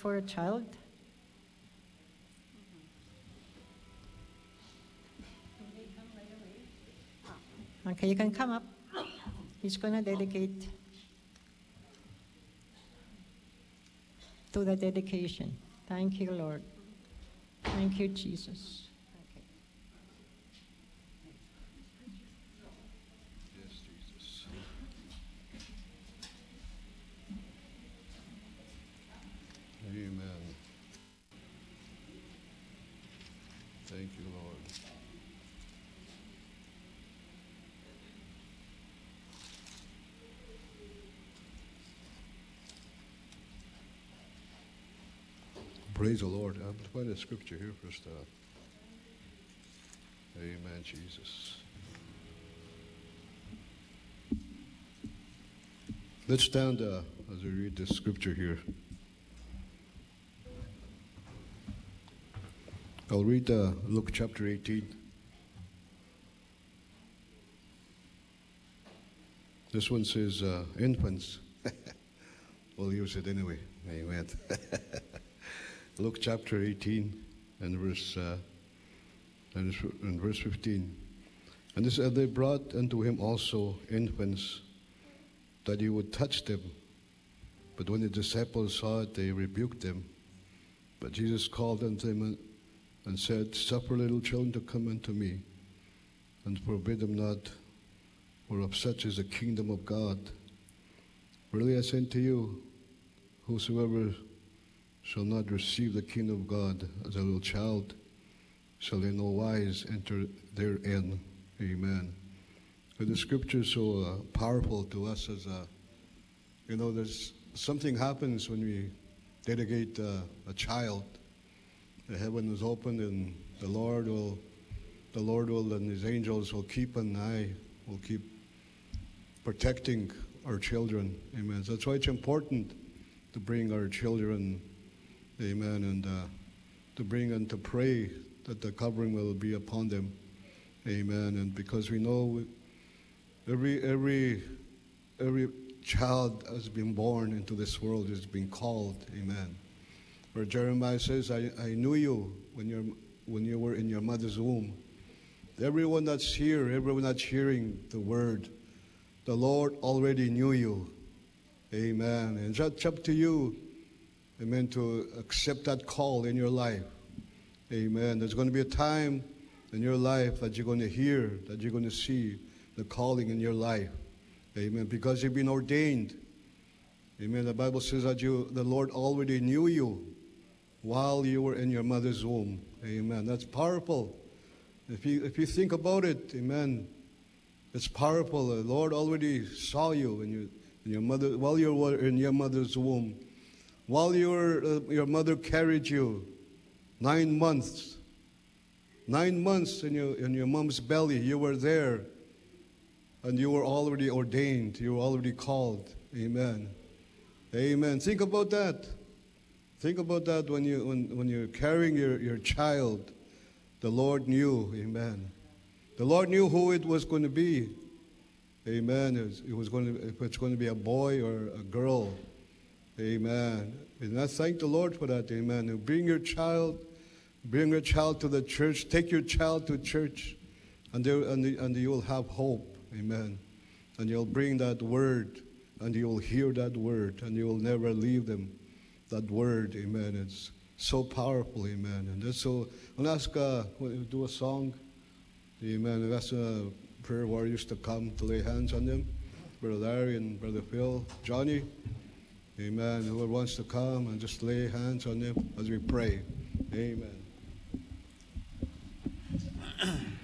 for a child? Okay, you can come up. He's going to dedicate to the dedication. Thank you, Lord. Thank you, Jesus. Yes, Jesus. Amen. Thank you, Lord. Praise the Lord. I'm find a scripture here first. Amen, Jesus. Let's stand as we read this scripture here. I'll read Luke chapter 18. This one says infants. We'll use it anyway. Amen. Luke chapter 18 and verse 15. And this, they brought unto him also infants, that he would touch them. But when the disciples saw it, they rebuked them. But Jesus called unto them and said, Suffer little children to come unto me, and forbid them not, for of such is the kingdom of God. Verily I say unto you, whosoever shall not receive the kingdom of God as a little child, shall in no wise enter therein. Amen. But the scripture is so powerful to us as there's something happens when we dedicate a child. The heaven is open, and the Lord will and His angels will keep an eye, will keep protecting our children. Amen. So that's why it's important to bring our children, amen, and to bring and to pray that the covering will be upon them. Amen. And because we know every child has been born into this world is being called. Amen. Where Jeremiah says, I knew you when you were in your mother's womb. Everyone that's here, everyone that's hearing the word, the Lord already knew you. Amen. And it's up to you, amen, to accept that call in your life. Amen. There's going to be a time in your life that you're going to hear, that you're going to see the calling in your life. Amen. Because you've been ordained. Amen. The Bible says that the Lord already knew you while you were in your mother's womb. Amen. That's powerful. If you think about it, amen, it's powerful. The Lord already saw you in your mother while you were in your mother's womb. While your mother carried you 9 months. 9 months in your mom's belly, you were there, and you were already ordained. You were already called. Amen. Amen. Think about that. Think about that when you're carrying your child. The Lord knew. Amen. The Lord knew who it was going to be. Amen. If it's going to be a boy or a girl. Amen. And I thank the Lord for that. Amen. And bring your child to the church. Take your child to church, and you will have hope. Amen. And you'll bring that word, and you will hear that word, and you will never leave them. That word, amen. It's so powerful, amen. And that's so. I'll ask, we'll do a song, amen. That's prayer warriors to come to lay hands on them. Brother Larry and Brother Phil, Johnny, amen. Whoever wants to come and just lay hands on them as we pray, amen.